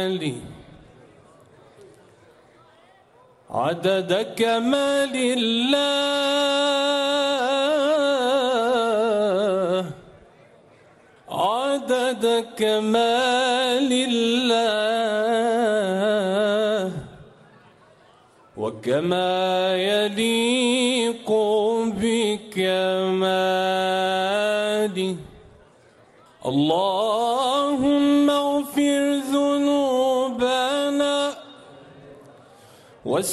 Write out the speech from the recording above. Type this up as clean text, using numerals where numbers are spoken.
كمالي عدد كمال الله عدد كمال الله وكما يليق بكماله اللهم اغفر